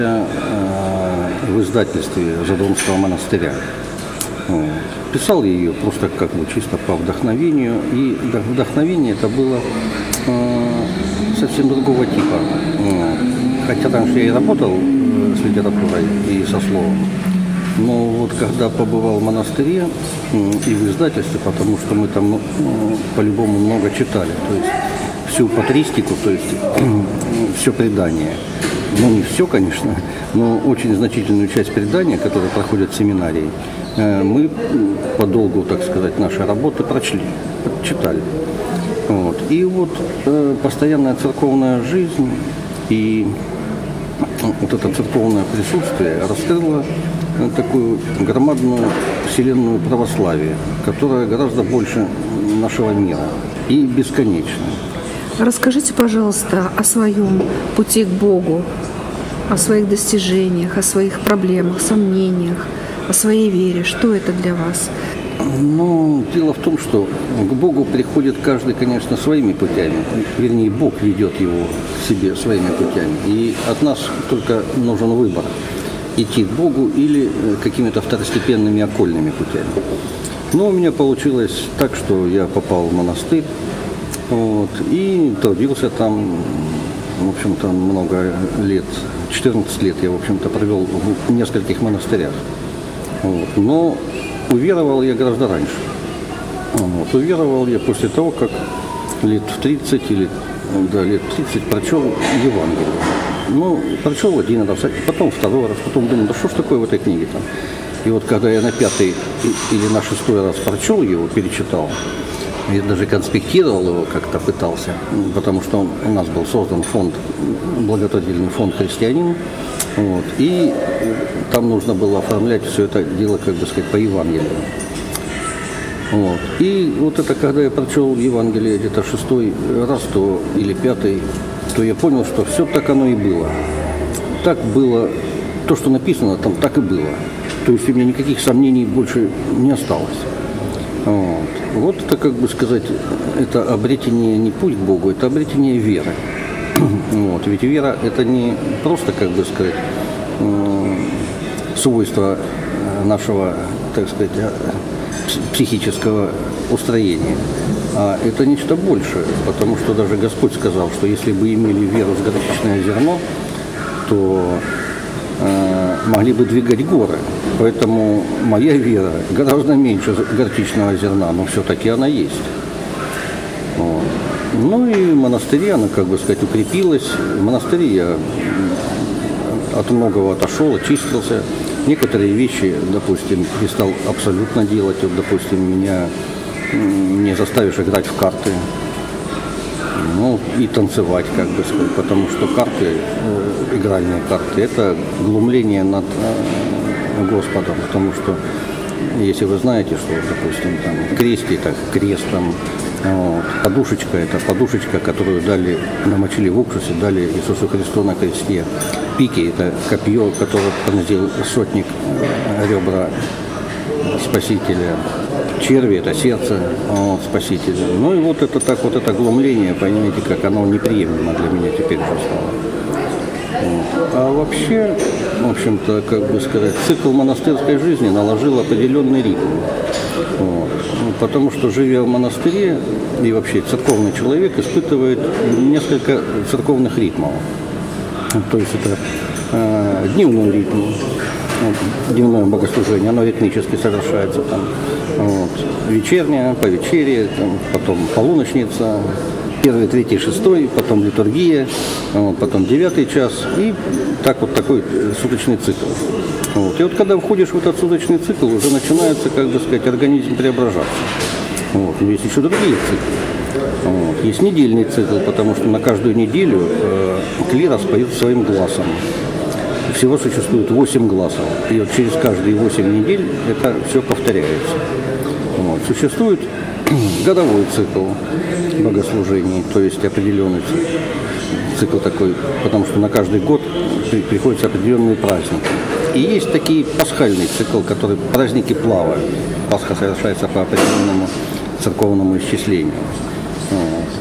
В издательстве Задонского монастыря. Писал я ее просто как бы чисто по вдохновению. И вдохновение это было совсем другого типа. Хотя раньше я и работал с литературой и со словом. Но вот когда побывал в монастыре и в издательстве, потому что мы там по-любому много читали, то есть всю патристику, то есть все предание. Ну, не все, конечно, но очень значительную часть предания, которая проходит в семинарии, мы по долгу, так сказать, нашей работы читали. Вот. И вот постоянная церковная жизнь и вот это церковное присутствие раскрыло такую громадную вселенную православия, которая гораздо больше нашего мира и бесконечна. Расскажите, пожалуйста, о своем пути к Богу, о своих достижениях, о своих проблемах, сомнениях, о своей вере. Что это для вас? Ну, дело в том, что к Богу приходит каждый, конечно, своими путями. Вернее, Бог ведет его к себе своими путями. И от нас только нужен выбор – идти к Богу или какими-то второстепенными окольными путями. Но у меня получилось так, что я попал в монастырь. Вот, и трудился там, в общем-то, много лет, 14 лет я, в общем-то, провел в нескольких монастырях. Вот, но уверовал я гораздо раньше. Вот, уверовал я после того, как лет в 30 лет 30 прочел Евангелие. Ну, прочел один раз, потом второй раз, потом думал, да что ж такое в этой книге там. И вот когда я на пятый или на шестой раз прочел его, перечитал, я даже конспектировал его как-то пытался, потому что у нас был создан фонд, благотворительный фонд «Христианин», вот, и там нужно было оформлять все это дело, как бы сказать, по Евангелию. Вот. И вот это, когда я прочел Евангелие где-то шестой раз, или пятый, то я понял, что все так оно и было. Так было, то, что написано, там так и было. То есть у меня никаких сомнений больше не осталось. Вот это, как бы сказать, это обретение не путь к Богу, это обретение веры. Вот. Ведь вера – это не просто, как бы сказать, свойство нашего, так сказать, психического устроения, а это нечто большее, потому что даже Господь сказал, что если бы имели веру с горчичное зерно, то могли бы двигать горы. Поэтому моя вера гораздо меньше горчичного зерна, но все-таки она есть. Вот. Ну и в монастыре она, как бы сказать, укрепилась. В монастыре я от многого отошел, очистился. Некоторые вещи, допустим, перестал абсолютно делать. Вот, допустим, меня не заставишь играть в карты. Ну, и танцевать, как бы сказать, потому что карты, игральные карты, это глумление над Господом, потому что, если вы знаете, что, допустим, там, кресте, так, крестом, вот, подушечка, это подушечка, которую намочили в уксусе, дали Иисусу Христу на кресте. Пики, это копье, которое пронзил сотник ребра Спасителя. Черви – это сердце Спасителя. Ну и вот это так, вот это глумление, понимаете, как оно неприемлемо для меня теперь уже стало. Вот. А вообще, в общем-то, как бы сказать, цикл монастырской жизни наложил определенный ритм. Вот. Потому что, живя в монастыре, и вообще церковный человек испытывает несколько церковных ритмов. То есть это дневной ритм. Дневное богослужение, оно ритмически совершается там, вот, вечернее, по вечере, там, потом полуночница, 1, 3, 6, потом литургия, вот, потом 9 час, и так вот такой суточный цикл. Вот. И вот когда входишь в этот суточный цикл, уже начинается, как бы сказать, организм преображаться. Вот. Но есть еще другие циклы. Вот. Есть недельный цикл, потому что на каждую неделю клирос поет своим глазом. Всего существует 8 гласов. И вот через каждые 8 недель это все повторяется. Вот. Существует годовой цикл богослужений, то есть определенный цикл такой, потому что на каждый год приходятся определенные праздники. И есть такие пасхальный цикл, который праздники плавают. Пасха совершается по определенному церковному исчислению. Вот.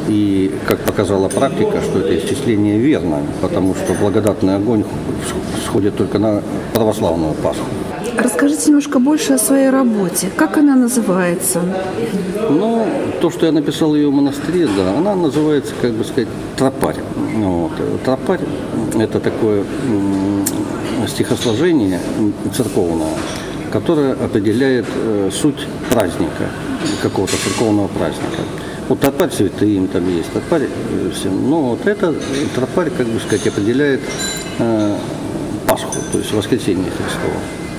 И, как показала практика, что это исчисление верно, потому что благодатный огонь сходит только на православную Пасху. Расскажите немножко больше о своей работе. Как она называется? Ну, то, что я написал ее в монастыре, да, она называется, как бы сказать, тропарь. Вот. Тропарь – это такое стихосложение церковное, которое определяет суть праздника, какого-то церковного праздника. Вот тропарь святым там есть, тропарь всем. Но вот это тропарь, как бы сказать, определяет Пасху, то есть воскресение Христово.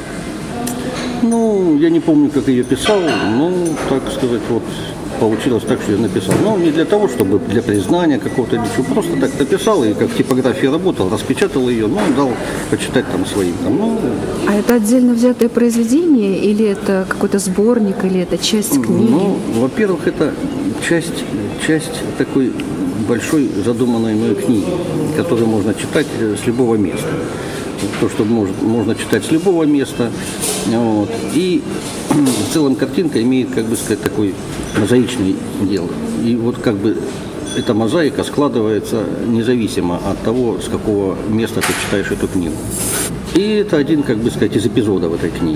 Ну, я не помню, как ее писал, но, так сказать, вот получилось так, что я написал. Но не для того, чтобы для признания какого-то ничего, просто так написал, и как в типографии работал, распечатал ее, ну, дал почитать там своим. Там, ну. А это отдельно взятое произведение, или это какой-то сборник, или это часть книги? Ну, во-первых, это часть такой большой задуманной мной книги, которую можно читать с любого места. То, что можно читать с любого места. Вот. И в целом картинка имеет, как бы сказать, такой мозаичный дел. И вот как бы эта мозаика складывается независимо от того, с какого места ты читаешь эту книгу. И это один, как бы сказать, из эпизодов этой книги.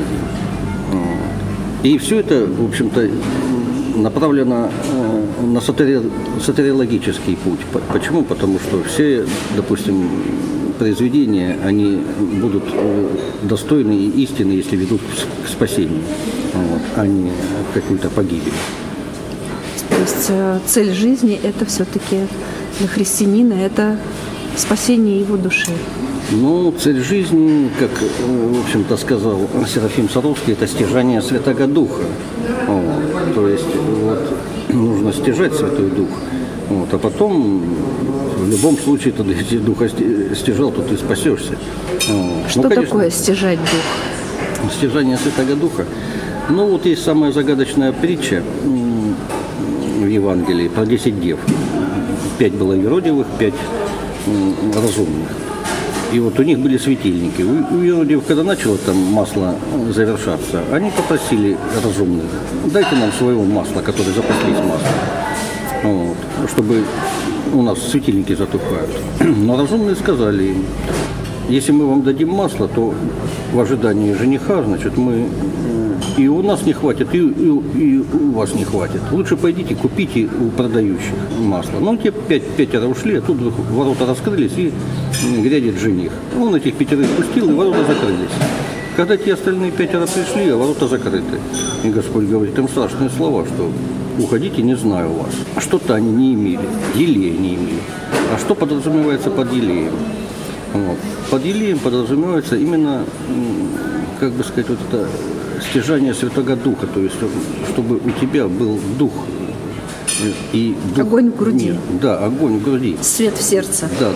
Вот. И все это, в общем-то, направлено на сатериологический путь. Почему? Потому что все, допустим, произведения, они будут достойны и истинны, если ведут к спасению, вот, а не к какой-то погибели. То есть цель жизни – это все-таки для христианина, это спасение его души. Ну, цель жизни, как, в общем-то, сказал Серафим Саровский, это стяжание Святого Духа. Вот. То есть вот, нужно стяжать Святой Дух, вот, а потом в любом случае, тогда, если Духа стяжал, то ты спасешься. Вот. Что конечно, такое стяжать Дух? Стяжание Святого Духа. Ну, вот есть самая загадочная притча в Евангелии про 10 дев. 5 было юродивых, 5 разумных. И вот у них были светильники. У юродивых, когда начало там масло завершаться, они попросили разумных: дайте нам своего масла, которые запаслись маслом, вот, чтобы у нас светильники затухают. Но разумные сказали им: если мы вам дадим масло, то в ожидании жениха, значит, мы и у нас не хватит, и у вас не хватит. Лучше пойдите, купите у продающих масло. Ну, те 5 ушли, а тут ворота раскрылись, и глядит жених. Он этих 5 пустил, и ворота закрылись. Когда те остальные 5 пришли, а ворота закрыты. И Господь говорит им страшные слова, что уходите, не знаю вас. А что-то они не имели, елея не имели. А что подразумевается под елеем? Вот. Под елеем подразумевается именно, как бы сказать, вот это стяжание Святого Духа, то есть чтобы у тебя был дух и дух, огонь в груди. Нет, да, огонь в груди. Свет в сердце. Да,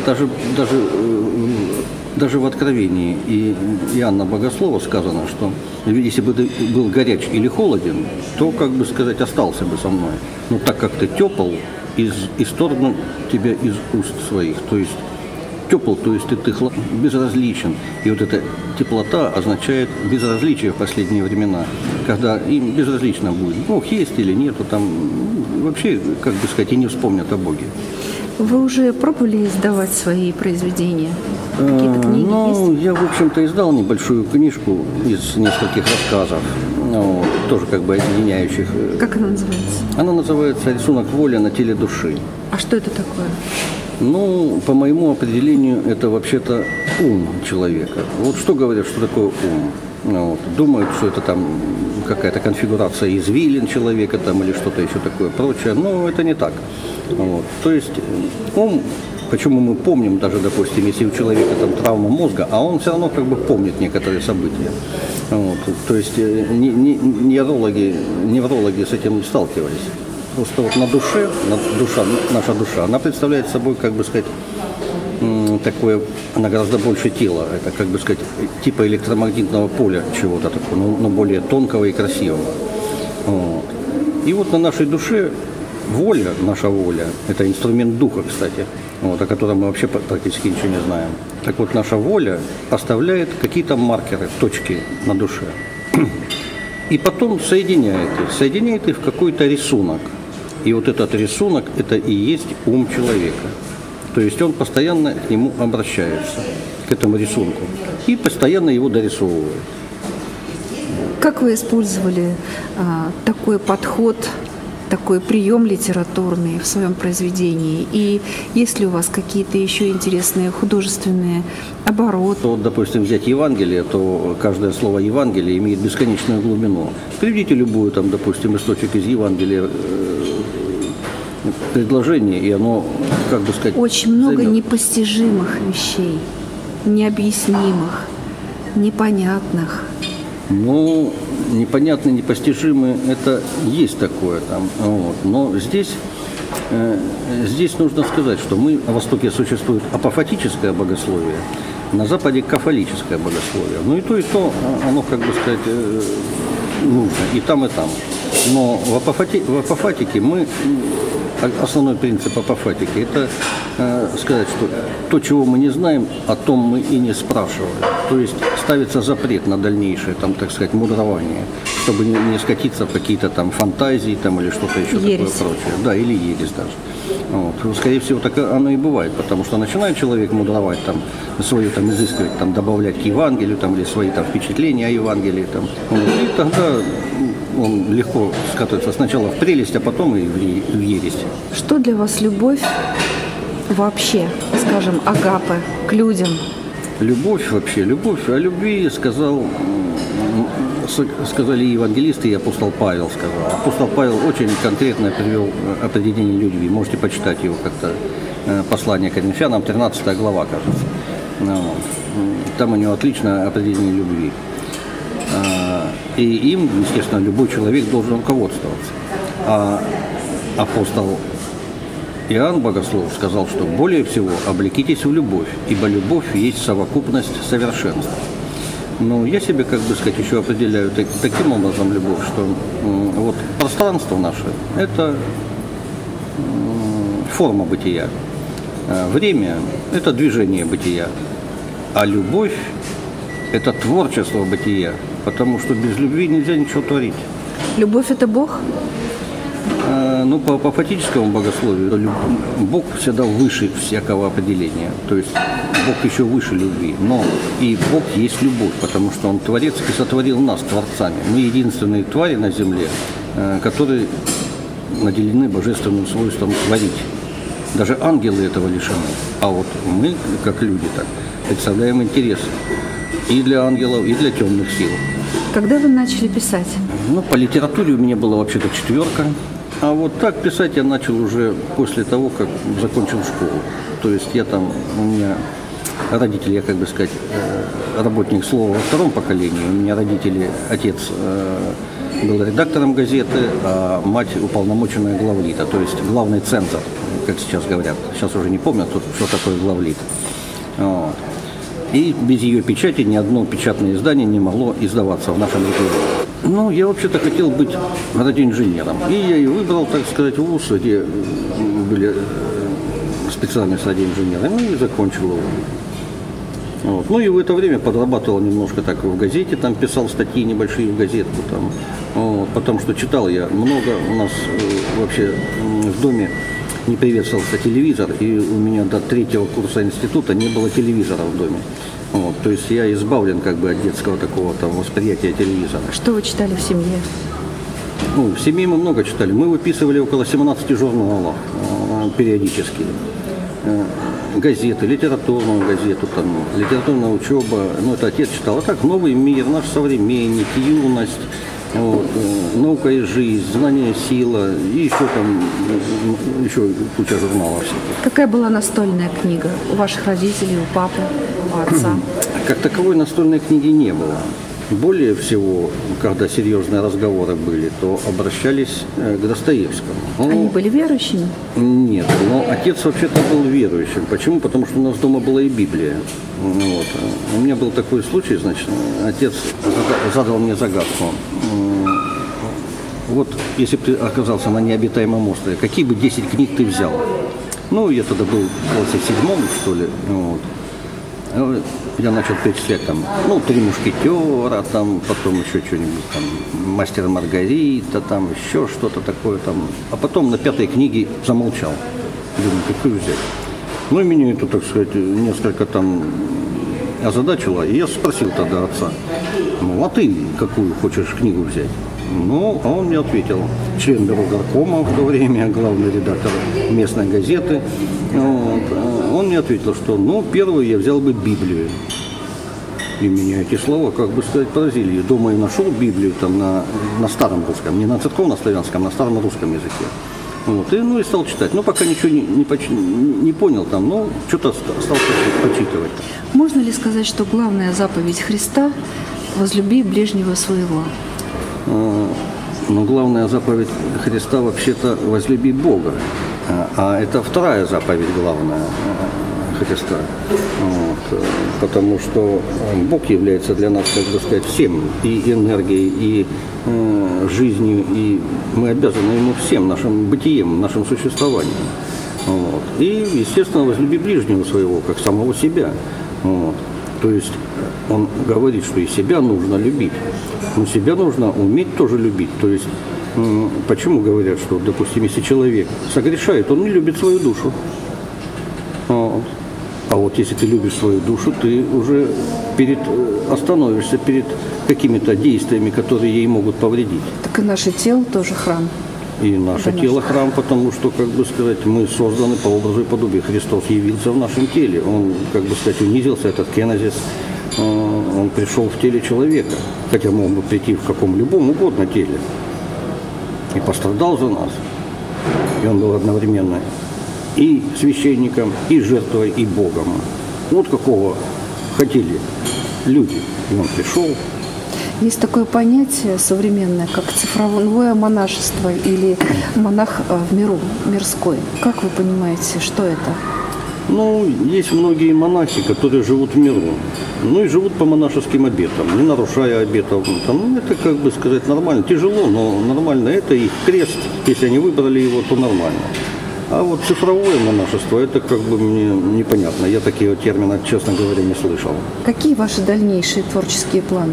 даже в Откровении и Иоанна Богослова сказано, что если бы ты был горяч или холоден, то, как бы сказать, остался бы со мной. Но так как ты тепл, исторгну тебя из уст своих. То есть тепл, то есть ты безразличен. И вот эта теплота означает безразличие в последние времена, когда им безразлично будет, Бог есть или нет, там вообще, как бы сказать, и не вспомнят о Боге. Вы уже пробовали издавать свои произведения? Какие-то книги есть? Я, в общем-то, издал небольшую книжку из нескольких рассказов, тоже как бы объединяющих. Как она называется? Она называется «Рисунок воли на теле души». А что это такое? Ну, по моему определению, это вообще-то ум человека. Вот что говорят, что такое ум? Вот. Думают, что это там какая-то конфигурация извилин человека там, или что-то еще такое прочее, но это не так. Вот. То есть ум, почему мы помним даже, допустим, если у человека там травма мозга, а он все равно как бы помнит некоторые события. Вот. То есть неврологи с этим сталкивались. Просто вот наша душа, она представляет собой, как бы сказать, такое, она гораздо больше тела. Это, как бы сказать, типа электромагнитного поля чего-то такого, но более тонкого и красивого. Вот. И вот на нашей душе наша воля, это инструмент духа, кстати, вот, о котором мы вообще практически ничего не знаем. Так вот, наша воля оставляет какие-то маркеры, точки на душе. И потом соединяет их в какой-то рисунок. И вот этот рисунок – это и есть ум человека. То есть он постоянно к нему обращается, к этому рисунку, и постоянно его дорисовывает. Как вы использовали такой подход, такой прием литературный в своем произведении? И есть ли у вас какие-то еще интересные художественные обороты? Вот, допустим, взять Евангелие, то каждое слово Евангелия имеет бесконечную глубину. Приведите любую, там, допустим, источник из Евангелия, предложение, и оно, как бы сказать, Очень много займет. непостижимых вещей, необъяснимых, непонятных. Ну, непонятно, непостижимое, это есть такое там. Вот. Но здесь нужно сказать, что на Востоке существует апофатическое богословие, на Западе кафолическое богословие. Ну и то, оно, как бы сказать, нужно, и там, и там. Но в апофатике основной принцип апофатики – это сказать, что то, чего мы не знаем, о том мы и не спрашиваем. То есть ставится запрет на дальнейшее, там, так сказать, мудрование, чтобы не скатиться в какие-то там фантазии там, или что-то еще Ересь. такое прочее. Да, или ересь даже. Вот. Скорее всего, так оно и бывает, потому что начинает человек мудровать, там, свою там, изыскивать, там, добавлять к Евангелию там, или свои там, впечатления о Евангелии. Там. Вот. И тогда он легко скатывается сначала в прелесть, а потом и в ересь. Что для вас любовь вообще, скажем, агапе, к людям? Любовь вообще, любовь. О любви сказали евангелисты, и апостол Павел сказал. Апостол Павел очень конкретно привел определение любви. Можете почитать его как-то, послание к Коринфянам, 13 глава, кажется. Вот. Там у него отличное определение любви. И им, естественно, любой человек должен руководствоваться. А апостол Иоанн Богослов сказал, что более всего облекитесь в любовь, ибо любовь есть совокупность совершенства. Но я себе, как бы сказать, еще определяю таким образом любовь, что вот пространство наше – это форма бытия, время – это движение бытия, а любовь – это творчество бытия, потому что без любви нельзя ничего творить. Любовь – это Бог? Ну, по апофатическому богословию Бог всегда выше всякого определения. То есть Бог еще выше любви. Но и Бог есть любовь, потому что Он Творец и сотворил нас творцами. Мы единственные твари на земле, которые наделены божественным свойством творить. Даже ангелы этого лишены. А вот мы, как люди, так представляем интерес и для ангелов, и для темных сил. Когда вы начали писать? Ну, по литературе у меня была вообще-то 4. А вот так писать я начал уже после того, как закончил школу. То есть у меня родители, я, как бы сказать, работник слова во втором поколении. У меня родители, отец был редактором газеты, а мать уполномоченная главлита, то есть главный цензор, как сейчас говорят. Сейчас уже не помню, что такое главлит. Вот. И без ее печати ни одно печатное издание не могло издаваться в нашем регионе. Ну, я вообще-то хотел быть радиоинженером. И я и выбрал, так сказать, вуз, где были специальные радиоинженеры. Ну, и закончил его. Вот. Ну, и в это время подрабатывал немножко так в газете, там писал статьи небольшие в газетку. Там. Вот. Потому что читал я много. У нас вообще в доме не приветствовался телевизор, и у меня до 3-го курса института не было телевизора в доме. Вот, то есть я избавлен как бы от детского такого там восприятия телевизора. Что вы читали в семье? Ну, в семье мы много читали. Мы выписывали около 17 журналов периодически. Газеты, литературную газету, там, литературная учеба. Ну, это отец читал. А так, «Новый мир», «Наш современник», «Юность», вот, «Наука и жизнь», «Знание, сила» и еще куча журналов всяких. Какая была настольная книга у ваших родителей, у папы, у отца? Как таковой настольной книги не было. Более всего, когда серьезные разговоры были, то обращались к Достоевскому. Они были верующими? Нет, но отец вообще-то был верующим. Почему? Потому что у нас дома была и Библия. Вот. У меня был такой случай, значит, отец задал мне загадку. Вот если бы ты оказался на необитаемом острове, какие бы 10 книг ты взял? Ну, я тогда был в классе 7, что ли. Вот. Я начал перечислять там, «Три мушкетера», там, потом еще что-нибудь, там, «Мастер и Маргарита», там, еще что-то такое, там. А потом на 5-й книге замолчал. Думаю, какую взять? И меня это, так сказать, несколько там озадачило. И я спросил тогда отца, а ты какую хочешь книгу взять? А он мне ответил, член бюро горкома в то время, главный редактор местной газеты. Он мне ответил, что, первую я взял бы Библию. И меня эти слова, как бы сказать, поразили. Дома я нашел Библию там на старом русском, не на церковно-славянском, на старом русском языке. И стал читать. Пока ничего не понял там, что-то стал почитывать. Можно ли сказать, что главная заповедь Христа – возлюби ближнего своего? Главная заповедь Христа вообще-то возлюби Бога. А это вторая заповедь главная Христа. Потому что Бог является для нас, как бы сказать, всем. И энергией, и жизнью. И мы обязаны Ему всем, нашим бытием, нашим существованием. И, естественно, возлюби ближнего своего, как самого себя. То есть он говорит, что и себя нужно любить. Но себя нужно уметь тоже любить. То есть почему говорят, что, допустим, если человек согрешает, он не любит свою душу. А вот если ты любишь свою душу, ты уже остановишься перед какими-то действиями, которые ей могут повредить. Так и наше тело тоже храм. И наше тело храм, потому что, как бы сказать, мы созданы по образу и подобию. Христос явился в нашем теле. Он, как бы сказать, унизился, этот кенозис, он пришел в теле человека, хотя мог бы прийти в любом угодно теле. И пострадал за нас. И он был одновременно и священником, и жертвой, и Богом. Вот какого хотели люди. И он пришел. Есть такое понятие современное, как цифровое монашество или монах в миру, мирской. Как вы понимаете, что это? Есть многие монахи, которые живут в миру. И живут по монашеским обетам, не нарушая обетов. Это, как бы сказать, нормально. Тяжело, но нормально. Это их крест. Если они выбрали его, то нормально. А вот цифровое монашество, это как бы мне непонятно. Я такие термины, честно говоря, не слышал. Какие ваши дальнейшие творческие планы?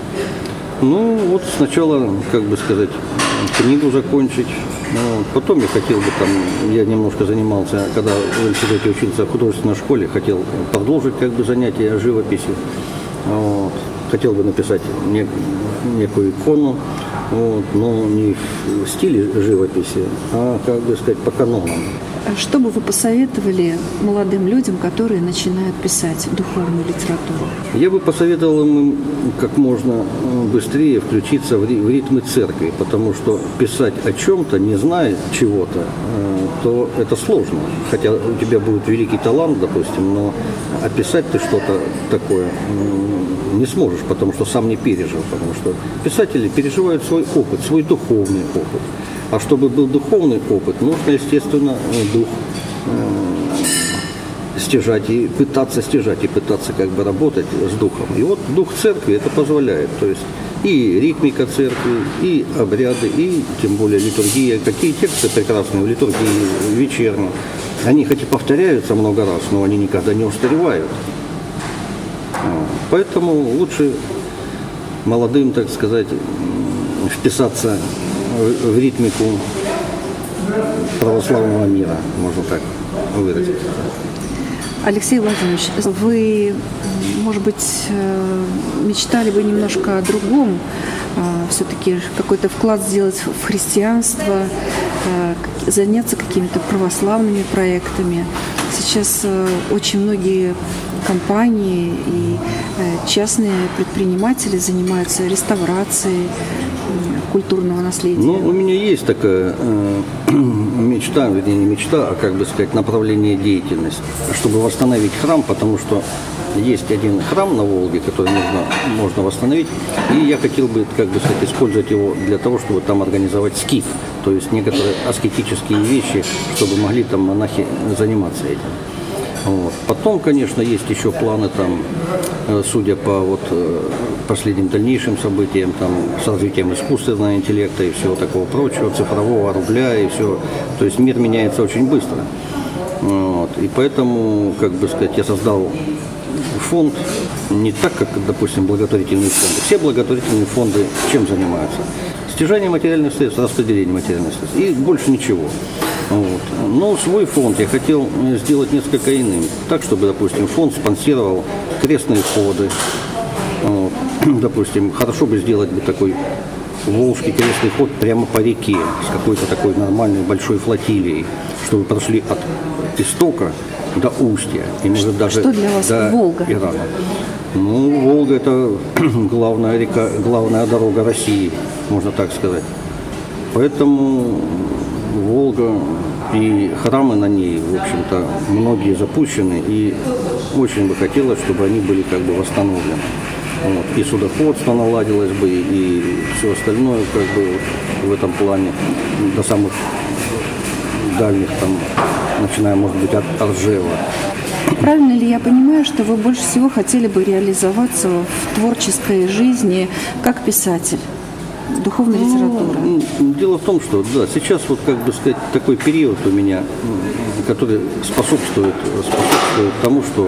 Сначала, как бы сказать, книгу закончить. Потом я хотел бы я немножко занимался, когда в институте учился в художественной школе, хотел продолжить как бы занятия живописью. Хотел бы написать некую икону, но не в стиле живописи, а, как бы сказать, по канонам. Что бы вы посоветовали молодым людям, которые начинают писать духовную литературу? Я бы посоветовал им как можно быстрее включиться в ритмы церкви, потому что писать о чем-то, не зная чего-то, то это сложно. Хотя у тебя будет великий талант, допустим, но описать ты что-то такое не сможешь, потому что сам не пережил. Потому что писатели переживают свой опыт, свой духовный опыт. А чтобы был духовный опыт, нужно, естественно, дух стяжать и пытаться как бы работать с духом. И вот дух церкви это позволяет. То есть и ритмика церкви, и обряды, и тем более литургия. Какие тексты прекрасные в литургии вечерней. Они хоть и повторяются много раз, но они никогда не устаревают. Поэтому лучше молодым, так сказать, вписаться в ритмику православного мира, можно так выразить. Алексей Владимирович, вы, может быть, мечтали бы немножко о другом, все-таки какой-то вклад сделать в христианство, заняться какими-то православными проектами. Сейчас очень многие компании и частные предприниматели занимаются реставрацией культурного наследия. У меня есть такая мечта, вернее не мечта, а, как бы сказать, направление деятельности, чтобы восстановить храм, потому что есть один храм на Волге, который можно восстановить, и я хотел бы, как бы сказать, использовать его для того, чтобы там организовать скиф, то есть некоторые аскетические вещи, чтобы могли там монахи заниматься этим. Потом, конечно, есть еще планы там, судя по последним дальнейшим событиям, там, с развитием искусственного интеллекта и всего такого прочего, цифрового рубля и все. То есть мир меняется очень быстро. Вот. И поэтому, как бы сказать, я создал фонд не так, как, допустим, благотворительные фонды. Все благотворительные фонды чем занимаются? Стяжание материальных средств, распределение материальных средств. И больше ничего. Вот. Но свой фонд я хотел сделать несколько иным. Так, чтобы, допустим, фонд спонсировал крестные ходы. Вот. Допустим, хорошо бы сделать бы такой Волжский крестный ход прямо по реке с какой-то такой нормальной большой флотилией, чтобы прошли от истока до устья. И, может, даже что для вас до Волга? Ирана. Ну, Волга – это главная река, главная дорога России, можно так сказать. Поэтому Волга и храмы на ней, в общем-то, многие запущены, и очень бы хотелось, чтобы они были как бы восстановлены. Вот. И судоходство наладилось бы, и все остальное как бы в этом плане до самых дальних, там, начиная, может быть, от Ржева. Правильно ли я понимаю, что вы больше всего хотели бы реализоваться в творческой жизни как писатель духовной литературы? Дело в том, что да, сейчас вот, как бы сказать, такой период у меня, который способствует тому, что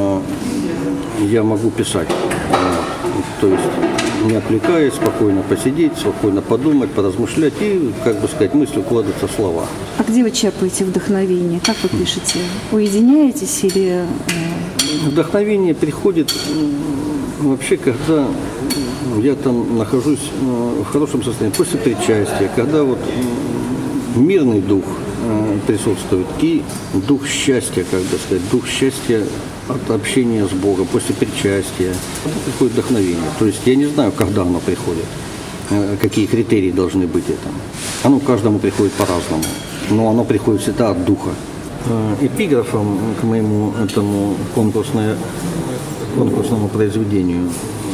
я могу писать. То есть не отвлекаясь, спокойно посидеть, спокойно подумать, поразмышлять и, как бы сказать, мысли укладываться в слова. А где вы черпаете вдохновение? Как вы пишете? Уединяетесь или... Вдохновение приходит вообще, когда я там нахожусь в хорошем состоянии, после причастия, когда вот мирный дух присутствует и дух счастья, как бы сказать, дух счастья от общения с Богом, после причастия. Потом приходит вдохновение. То есть я не знаю, когда оно приходит, какие критерии должны быть этому. Оно каждому приходит по-разному, но оно приходит всегда от духа. Эпиграфом к моему этому конкурсному произведению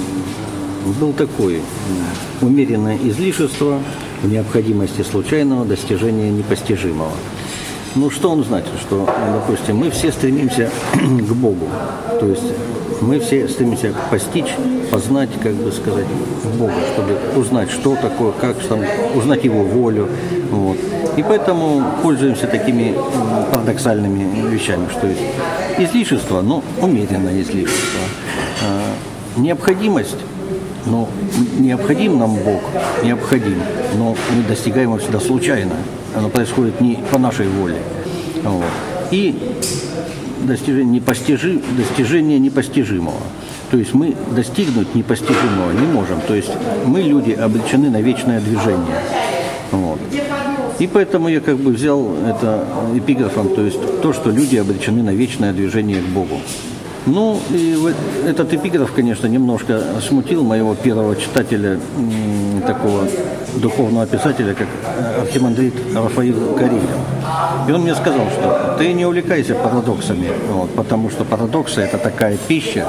был такой: умеренное излишество в необходимости случайного достижения непостижимого. Ну, что он значит? Что, допустим, мы все стремимся к Богу. То есть мы все стремимся постичь, познать, как бы сказать, Бога, чтобы узнать, что такое, как там, узнать Его волю. Вот. И поэтому пользуемся такими парадоксальными вещами, что есть излишество, но умеренное излишество. Необходимость, но необходим нам Бог, необходим, но мы достигаем его всегда случайно. Оно происходит не по нашей воле. Вот. И достижение непостижимого. То есть мы достигнуть непостижимого не можем. То есть мы, люди, обречены на вечное движение. Вот. И поэтому я как бы взял это эпиграфом, то есть то, что люди обречены на вечное движение к Богу. Ну, и этот эпиграф, конечно, немножко смутил моего первого читателя, такого духовного писателя, как архимандрит Рафаил Карелин. И он мне сказал, что ты не увлекайся парадоксами, вот, потому что парадоксы – это такая пища,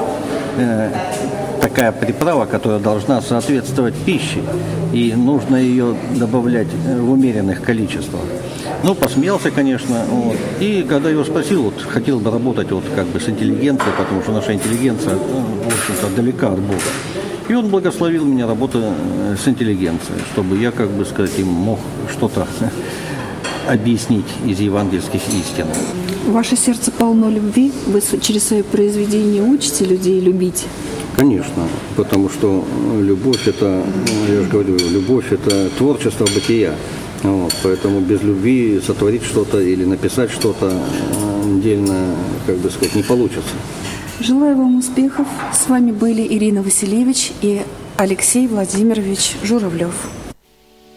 такая приправа, которая должна соответствовать пище, и нужно ее добавлять в умеренных количествах. Ну, посмеялся, конечно, вот. И когда его спросил, вот, хотел бы работать вот, как бы с интеллигенцией, потому что наша интеллигенция, в общем-то, далека от Бога. И он благословил меня работу с интеллигенцией, чтобы я, как бы сказать, им мог что-то объяснить из евангельских истин. Ваше сердце полно любви? Вы через свои произведения учите людей любить? Конечно, потому что любовь – это, я же говорю, любовь – это творчество бытия. Вот, поэтому без любви сотворить что-то или написать что-то отдельно, как бы сказать, не получится. Желаю вам успехов. С вами были Ирина Василевич и Алексей Владимирович Журавлев.